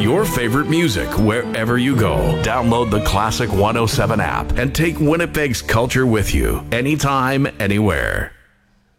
your favorite music wherever you go. Download the Classic 107 app and take Winnipeg's culture with you anytime, anywhere.